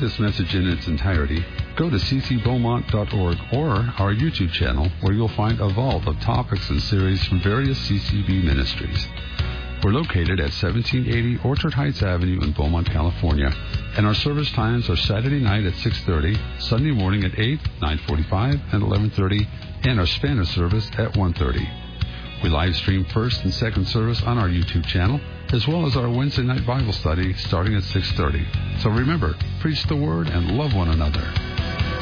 this message in its entirety, go to ccbeaumont.org or our YouTube channel, where you'll find a vault of topics and series from various CCB ministries. We're located at 1780 Orchard Heights Avenue in Beaumont, California, and our service times are Saturday night at 6:30, Sunday morning at 8, 9:45, and 11:30, and our Spanish service at 1:30. We live stream first and second service on our YouTube channel, as well as our Wednesday night Bible study starting at 6:30. So remember, preach the word and love one another.